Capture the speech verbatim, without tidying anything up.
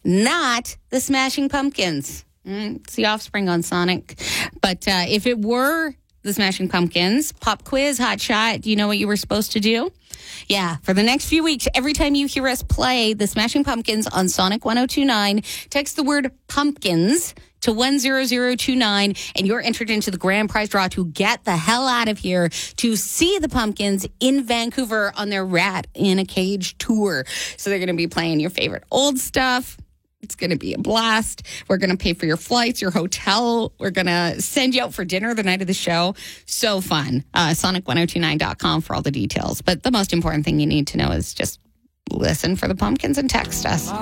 not the Smashing Pumpkins. Mm, it's the Offspring on Sonic. But uh, if it were the Smashing Pumpkins, pop quiz, hot shot, do you know what you were supposed to do? Yeah, for the next few weeks, every time you hear us play the Smashing Pumpkins on Sonic one oh two nine, text the word pumpkins to one zero zero two nine, and you're entered into the grand prize draw to get the hell out of here to see the Pumpkins in Vancouver on their Rat in a Cage tour. So they're going to be playing your favorite old stuff. It's going to be a blast. We're going to pay for your flights, your hotel. We're going to send you out for dinner the night of the show. So fun. Uh, sonic one oh two nine dot com for all the details. But the most important thing you need to know is just listen for the Pumpkins and text us.